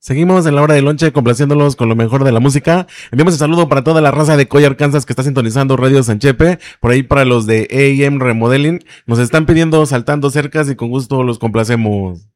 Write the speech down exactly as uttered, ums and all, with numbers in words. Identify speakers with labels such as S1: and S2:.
S1: Seguimos en la hora de lonche complaciéndolos con lo mejor de la música. Enviamos un saludo para toda la raza de Coy, Arkansas que está sintonizando Radio Sanchepe. Por ahí para los de A M Remodeling. Nos están pidiendo saltando cercas y con gusto los complacemos.